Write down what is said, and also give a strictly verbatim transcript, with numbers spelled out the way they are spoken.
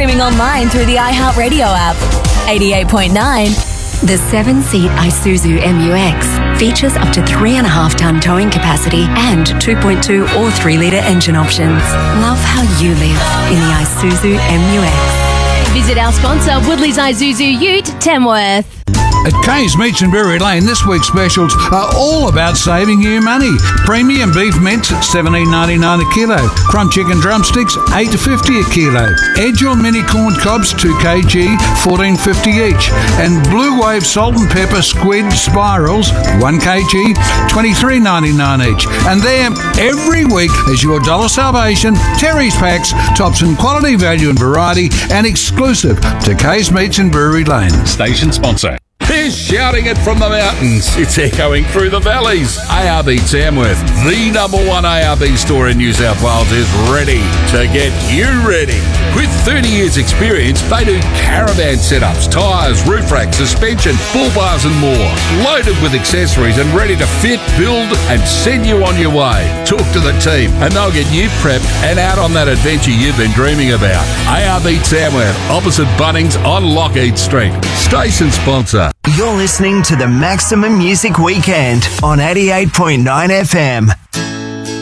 streaming online through the iHeartRadio app. eighty-eight point nine. The seven-seat Isuzu M U X features up to three and a half ton towing capacity and two point two or three litre engine options. Love how you live in the Isuzu M U X. Visit our sponsor, Woodley's Isuzu Ute, Tamworth. At Kay's Meats in Brewery Lane, this week's specials are all about saving you money. Premium beef mince at seventeen ninety-nine a kilo. Crumb chicken drumsticks, eight fifty a kilo. Edge or mini corn cobs, two kilograms, fourteen fifty each. And Blue Wave salt and pepper squid spirals, one kilogram, twenty-three ninety-nine each. And there, every week, is your dollar salvation, Terry's Packs, tops in quality, value and variety, and exclusive to Kay's Meats in Brewery Lane. Station sponsor. They're shouting it from the mountains. It's echoing through the valleys. A R B Tamworth, the number one A R B store in New South Wales, is ready to get you ready. With thirty years experience, they do caravan setups, tyres, roof racks, suspension, bull bars and more. Loaded with accessories and ready to fit, build and send you on your way. Talk to the team and they'll get you prepped and out on that adventure you've been dreaming about. A R B Tamworth, opposite Bunnings on Lockheed Street. Station sponsor. You're listening to the Maximum Music Weekend on eighty-eight point nine F M.